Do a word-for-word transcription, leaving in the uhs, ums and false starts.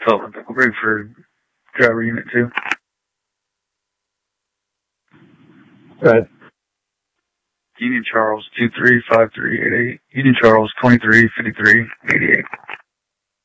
Sullivan, Pickle Break for driver unit two. Go ahead. Union Charles two three five three eight eight. Union Charles twenty-three fifty-three eighty-eight.